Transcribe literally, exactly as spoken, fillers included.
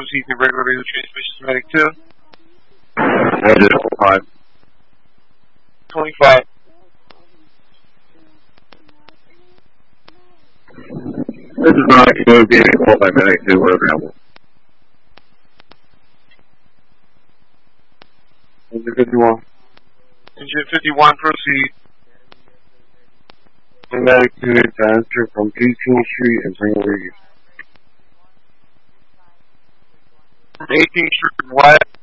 proceed to regular radio transmission, Medic two. Negative five. twenty-five. This is not a being called by Medic two, we're available. Engine fifty-one. Engine fifty-one, proceed. Medic two eight to enter from eighteenth Street and Pringle Reef. eighteenth Street West.